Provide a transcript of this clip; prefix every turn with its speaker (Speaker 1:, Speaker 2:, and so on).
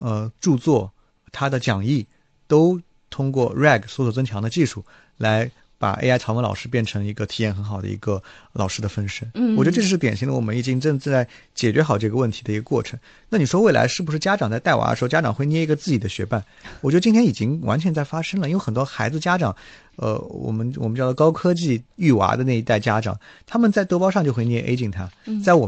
Speaker 1: 著作、他的讲义都通过 RAG 搜索增强的技术来把 AI 长文老师变成一个体验很好的一个老师的分身。我觉得这是典型的我们已经正在解决好这个问题的一个过程。那你说未来是不是家长在带娃的时候，家长会捏一个自己的学伴？我觉得今天已经完全在发生了，因为很多孩子家长，我们叫做高科技育娃的那一代家长，他们在豆包上就会捏 agent 他，在我们